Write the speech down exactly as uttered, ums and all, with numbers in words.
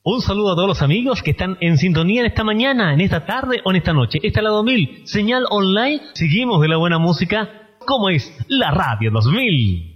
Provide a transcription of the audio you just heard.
Un saludo a todos los amigos que están en sintonía en esta mañana, en esta tarde o en esta noche. Esta es la dos mil, señal online. Seguimos de la buena música, como es la Radio dos mil.